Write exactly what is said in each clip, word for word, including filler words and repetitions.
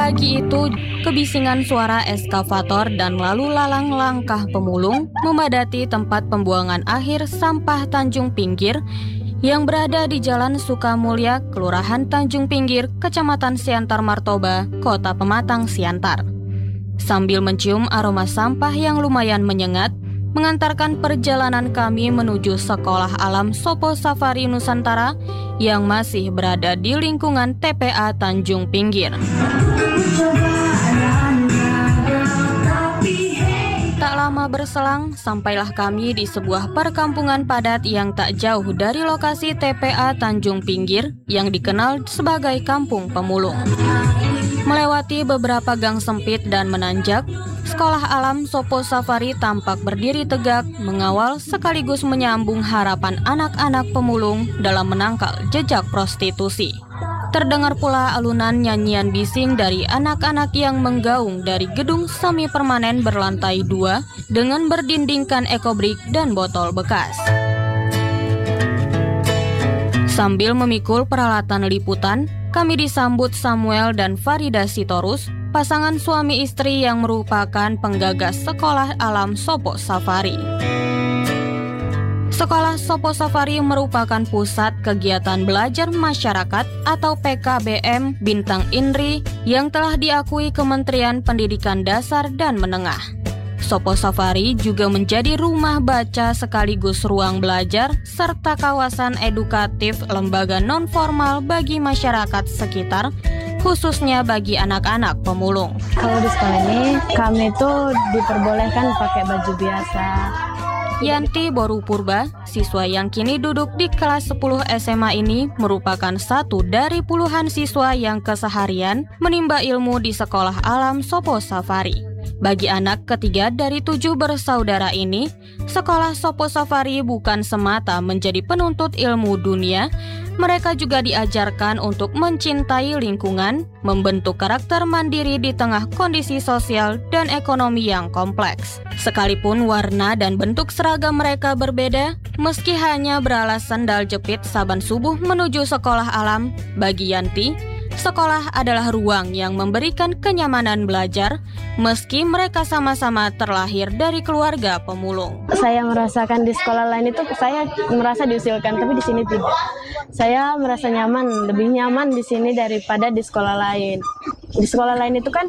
Pagi itu, kebisingan suara eskavator dan lalu lalang langkah pemulung memadati tempat pembuangan akhir sampah Tanjung Pinggir yang berada di Jalan Sukamulya, Kelurahan Tanjung Pinggir, Kecamatan Siantar Martoba, Kota Pematang Siantar. Sambil mencium aroma sampah yang lumayan menyengat, mengantarkan perjalanan kami menuju Sekolah Alam Sopo Safari Nusantara yang masih berada di lingkungan T P A Tanjung Pinggir. Tak lama berselang, sampailah kami di sebuah perkampungan padat yang tak jauh dari lokasi T P A Tanjung Pinggir yang dikenal sebagai Kampung Pemulung. Melewati beberapa gang sempit dan menanjak, Sekolah Alam Sopo Safari tampak berdiri tegak, mengawal sekaligus menyambung harapan anak-anak pemulung dalam menangkal jejak prostitusi. Terdengar pula alunan nyanyian bising dari anak-anak yang menggaung dari gedung semi permanen berlantai dua dengan berdindingkan ekobrik dan botol bekas. Sambil memikul peralatan liputan, kami disambut Samuel dan Farida Sitorus, pasangan suami istri yang merupakan penggagas Sekolah Alam Sopo Safari. Sekolah Sopo Safari merupakan pusat kegiatan belajar masyarakat atau P K B M Bintang Indri yang telah diakui Kementerian Pendidikan Dasar dan Menengah. Sopo Safari juga menjadi rumah baca sekaligus ruang belajar serta kawasan edukatif lembaga non-formal bagi masyarakat sekitar, khususnya bagi anak-anak pemulung. Kalau di sekolah ini, kami tuh diperbolehkan pakai baju biasa. Yanti Boru Purba, siswa yang kini duduk di kelas sepuluh S M A ini merupakan satu dari puluhan siswa yang keseharian menimba ilmu di Sekolah Alam Sopo Safari. Bagi anak ketiga dari tujuh bersaudara ini, Sekolah Sopo Safari bukan semata menjadi penuntut ilmu dunia, mereka juga diajarkan untuk mencintai lingkungan, membentuk karakter mandiri di tengah kondisi sosial dan ekonomi yang kompleks. Sekalipun warna dan bentuk seragam mereka berbeda, meski hanya beralas sandal jepit saban subuh menuju sekolah alam, bagi Yanti, sekolah adalah ruang yang memberikan kenyamanan belajar, meski mereka sama-sama terlahir dari keluarga pemulung. Saya merasakan di sekolah lain itu saya merasa diusilkan, tapi di sini tidak. Saya merasa nyaman, lebih nyaman di sini daripada di sekolah lain. Di sekolah lain itu kan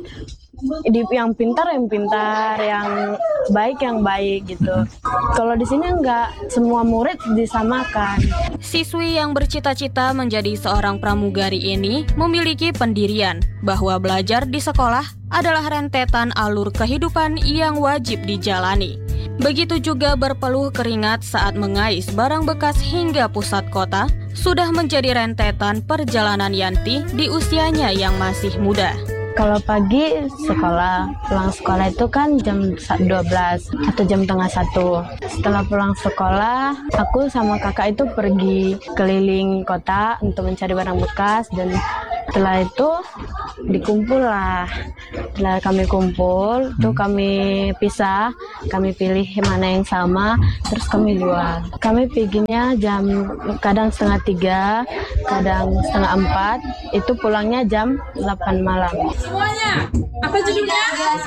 di, yang pintar yang pintar, yang baik yang baik gitu. Kalau di sini enggak, semua murid disamakan. Siswi yang bercita-cita menjadi seorang pramugari ini memiliki pendirian bahwa belajar di sekolah adalah rentetan alur kehidupan yang wajib dijalani. Begitu juga berpeluh keringat saat mengais barang bekas hingga pusat kota, sudah menjadi rentetan perjalanan Yanti di usianya yang masih muda. Kalau pagi sekolah, pulang sekolah itu kan jam dua belas atau jam tengah satu. Setelah pulang sekolah, aku sama kakak itu pergi keliling kota untuk mencari barang bekas, dan setelah itu dikumpul lah. Setelah kami kumpul, tuh kami pisah, kami pilih mana yang sama, terus kami jual. Kami perginya jam kadang setengah tiga, kadang setengah empat, itu pulangnya jam delapan malam. Semuanya, apa judulnya?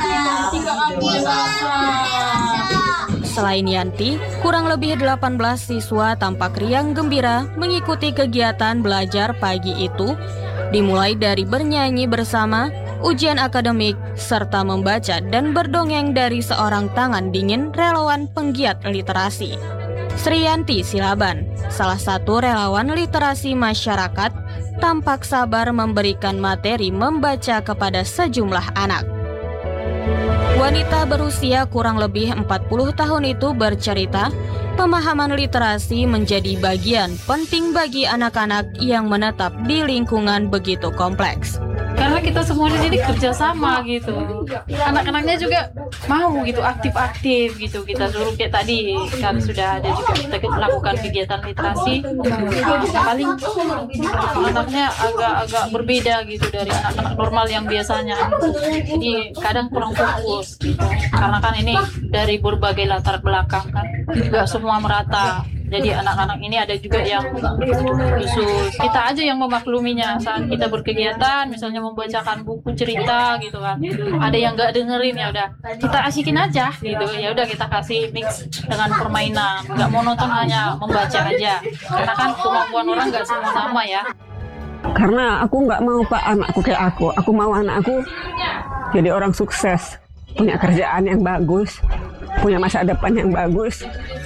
Selain Yanti, kurang lebih delapan belas siswa tampak riang gembira mengikuti kegiatan belajar pagi itu, dimulai dari bernyanyi bersama, ujian akademik, serta membaca dan berdongeng dari seorang tangan dingin relawan penggiat literasi. Sriyanti Silaban, salah satu relawan literasi masyarakat, tampak sabar memberikan materi membaca kepada sejumlah anak. Wanita berusia kurang lebih empat puluh tahun itu bercerita, pemahaman literasi menjadi bagian penting bagi anak-anak yang menetap di lingkungan begitu kompleks. Karena kita semua di sini kerjasama gitu. Anak-anaknya juga mau gitu, aktif-aktif gitu. Kita suruh kayak tadi kan sudah ada juga kita melakukan kegiatan literasi. Nah, paling anaknya agak-agak berbeda gitu dari anak-anak normal yang biasanya. Jadi kadang kurang fokus gitu. Karena kan ini dari berbagai latar belakang kan, juga semua merata Jadi anak-anak ini ada juga yang khusus, kita aja yang memakluminya saat kita berkegiatan, misalnya membacakan buku cerita gitu kan. Ada yang nggak dengerin, ya udah kita asikin aja gitu, ya udah kita kasih mix dengan permainan, nggak monoton hanya membaca aja. Karena kan kemampuan orang nggak semua sama ya. Karena aku nggak mau Pak anakku kayak aku, aku mau anakku jadi orang sukses, punya kerjaan yang bagus, punya masa depan yang bagus.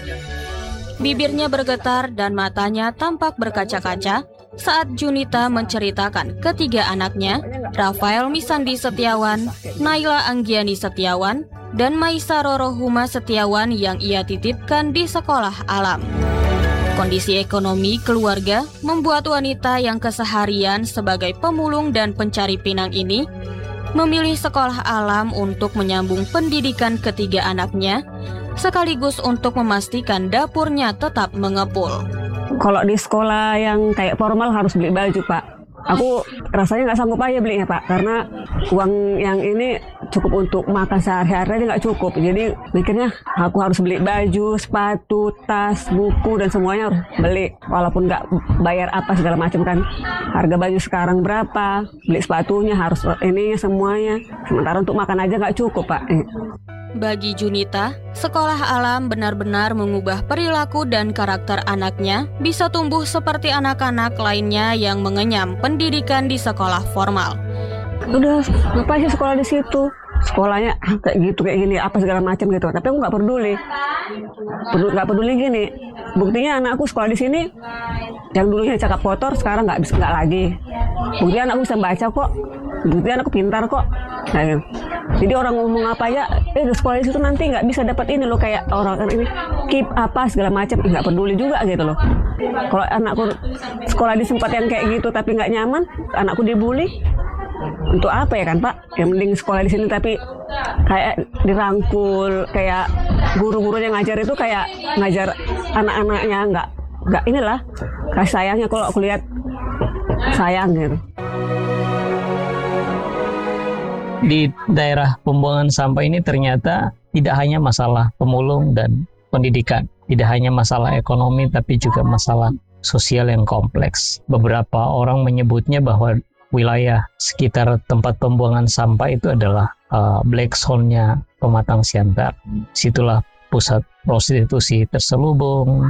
Bibirnya bergetar dan matanya tampak berkaca-kaca saat Junita menceritakan ketiga anaknya, Rafael Misandi Setiawan, Naila Anggiani Setiawan, dan Maisa Rorohuma Setiawan yang ia titipkan di sekolah alam. Kondisi ekonomi keluarga membuat wanita yang keseharian sebagai pemulung dan pencari pinang ini memilih sekolah alam untuk menyambung pendidikan ketiga anaknya, sekaligus untuk memastikan dapurnya tetap mengepul. Kalau di sekolah yang kayak formal harus beli baju Pak. Aku rasanya nggak sanggup aja belinya Pak, karena uang yang ini cukup untuk makan sehari-hari aja nggak cukup. Jadi mikirnya aku harus beli baju, sepatu, tas, buku dan semuanya harus beli. Walaupun nggak bayar apa segala macam kan. Harga baju sekarang berapa, beli sepatunya harus ini semuanya. Sementara untuk makan aja nggak cukup Pak. Bagi Junita, sekolah alam benar-benar mengubah perilaku dan karakter anaknya bisa tumbuh seperti anak-anak lainnya yang mengenyam pendidikan di sekolah formal. Udah, ngapain sih sekolah di situ? Sekolahnya kayak gitu, kayak gini, apa segala macam gitu. Tapi aku nggak peduli. Peduli nggak peduli gini. Buktinya anakku sekolah di sini, yang dulunya cakap kotor, sekarang nggak bisa nggak lagi. Buktinya anakku bisa baca kok. Buktinya anakku pintar kok. Nah, gitu. Jadi orang ngomong apa aja, eh di sekolah di situ nanti nggak bisa dapat ini loh, kayak orang ini keep apa segala macam, nggak peduli juga gitu loh. Kalau anakku sekolah di tempat yang kayak gitu tapi nggak nyaman, anakku dibully, untuk apa ya kan Pak? Yang mending sekolah di sini tapi kayak dirangkul, kayak guru-gurunya ngajar itu kayak ngajar anak-anaknya, nggak nggak inilah kasih sayangnya. Kalau aku lihat sayang gitu. Di daerah pembuangan sampah ini ternyata tidak hanya masalah pemulung dan pendidikan, tidak hanya masalah ekonomi, tapi juga masalah sosial yang kompleks. Beberapa orang menyebutnya bahwa wilayah sekitar tempat pembuangan sampah itu adalah uh, black zone-nya Pematang Siantar. Situlah pusat prostitusi terselubung.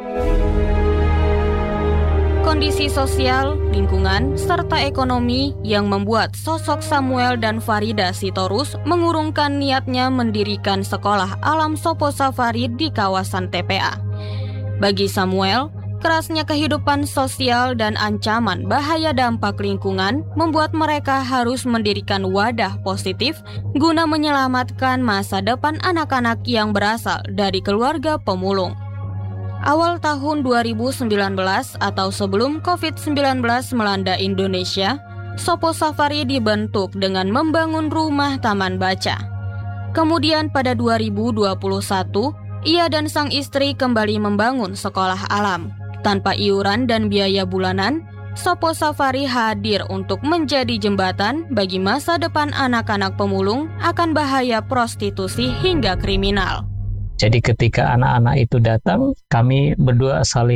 Kondisi sosial, lingkungan, serta ekonomi yang membuat sosok Samuel dan Farida Sitorus mengurungkan niatnya mendirikan sekolah alam Sopo Safari di kawasan T P A. Bagi Samuel, kerasnya kehidupan sosial dan ancaman bahaya dampak lingkungan membuat mereka harus mendirikan wadah positif guna menyelamatkan masa depan anak-anak yang berasal dari keluarga pemulung. Awal tahun dua ribu sembilan belas atau sebelum covid sembilan belas melanda Indonesia, Sopo Safari dibentuk dengan membangun rumah taman baca. Kemudian pada dua ribu dua puluh satu, ia dan sang istri kembali membangun sekolah alam. Tanpa iuran dan biaya bulanan, Sopo Safari hadir untuk menjadi jembatan bagi masa depan anak-anak pemulung akan bahaya prostitusi hingga kriminal. Jadi ketika anak-anak itu datang, kami berdua saling